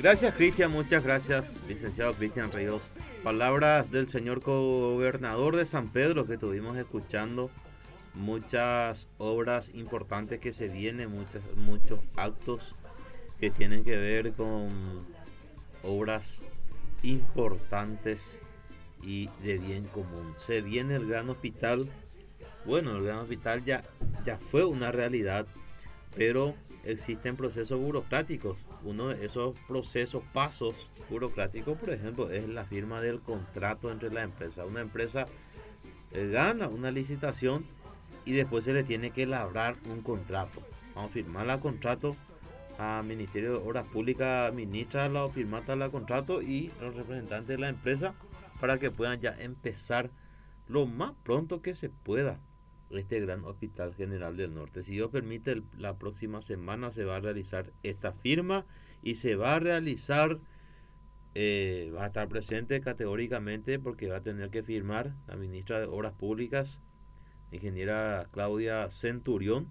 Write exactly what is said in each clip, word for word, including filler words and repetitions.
Gracias, Cristian, muchas gracias, licenciado Cristian Ríos. Palabras del señor gobernador de San Pedro que estuvimos escuchando. Muchas obras importantes que se vienen, muchos, muchos actos que tienen que ver con obras importantes y de bien común. Se viene el gran hospital. Bueno, el gran hospital ya, ya fue una realidad, pero existen procesos burocráticos. Uno de esos procesos, pasos burocráticos, por ejemplo, es la firma del contrato entre la empresa. Una empresa eh, gana una licitación y después se le tiene que labrar un contrato. Vamos a firmar el contrato, al Ministerio de Obras Públicas administra la firmata del contrato y los representantes de la empresa para que puedan ya empezar lo más pronto que se pueda este gran hospital general del norte. Si Dios permite, la próxima semana se va a realizar esta firma y se va a realizar, eh, va a estar presente categóricamente porque va a tener que firmar la ministra de Obras Públicas, ingeniera Claudia Centurión,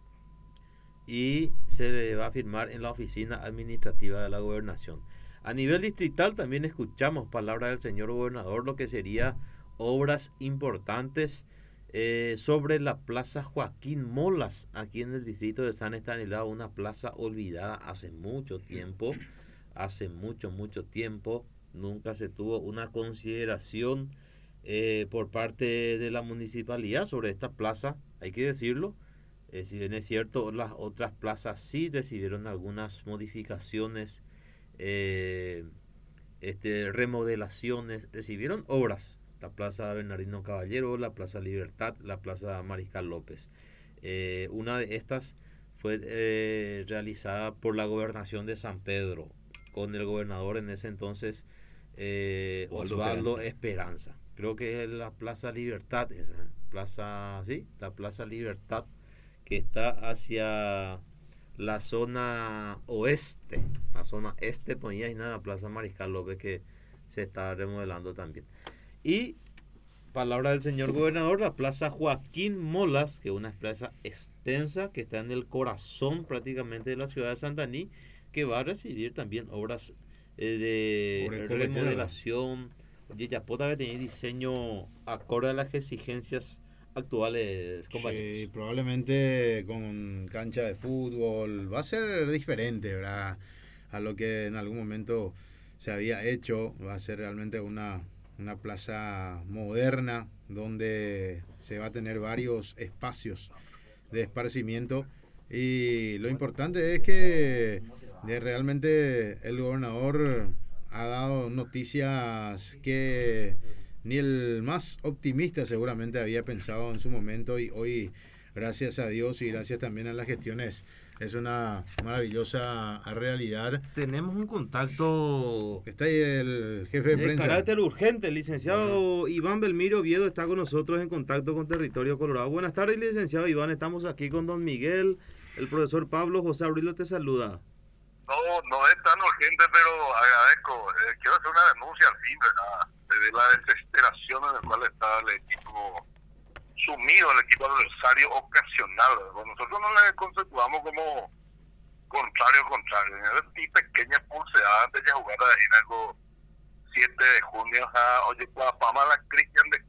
y se le va a firmar en la oficina administrativa de la gobernación. A nivel distrital también escuchamos palabras del señor gobernador, lo que sería obras importantes eh, sobre la plaza Joaquín Molas, aquí en el distrito de San Estanislao, una plaza olvidada hace mucho tiempo, hace mucho, mucho tiempo, nunca se tuvo una consideración eh, por parte de la municipalidad sobre esta plaza, hay que decirlo. Eh, si bien es cierto, las otras plazas sí recibieron algunas modificaciones, eh, este, remodelaciones, recibieron obras. La plaza Bernardino Caballero, la plaza Libertad, la plaza Mariscal López. Eh, una de estas fue eh, realizada por la gobernación de San Pedro, con el gobernador en ese entonces, eh, Osvaldo Esperanza. Esperanza. Creo que es la plaza Libertad, esa plaza, sí, la plaza Libertad, que está hacia la zona oeste, la zona este, ponía y nada, Plaza Mariscal López, que se está remodelando también. Y palabra del señor gobernador, la Plaza Joaquín Molas, que es una plaza extensa que está en el corazón prácticamente de la ciudad de Santaní, que va a recibir también obras eh, de remodelación. Oye, ya puede tener diseño acorde a las exigencias actuales, compañeros. Sí, probablemente con cancha de fútbol va a ser diferente, ¿verdad? A lo que en algún momento se había hecho. Va a ser realmente una, una plaza moderna donde se va a tener varios espacios de esparcimiento, y lo importante es que de realmente el gobernador ha dado noticias que ni el más optimista seguramente había pensado en su momento, y hoy, gracias a Dios y gracias también a las gestiones, es una maravillosa realidad. Tenemos un contacto. Está ahí el jefe de, de prensa. carácter urgente, el licenciado Bueno. Iván Belmiro Oviedo está con nosotros en contacto con Territorio Colorado. Buenas tardes, licenciado Iván, estamos aquí con don Miguel, el profesor Pablo José Aurelio te saluda. No, no es tan urgente, pero agradezco. Eh, quiero hacer una denuncia al fin, ¿verdad? De la desesperación en la cual está el equipo sumido, el equipo adversario ocasional. ¿Verdad? Nosotros no le conceptuamos como contrario, contrario. Es pequeña pulseada antes de jugar en algo siete de junio. A, oye, Pama, la Cristian de